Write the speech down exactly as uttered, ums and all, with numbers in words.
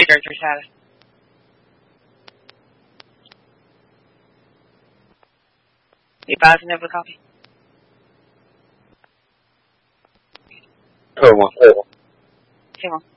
director's had it. You passing over the copy? Come on. Come on.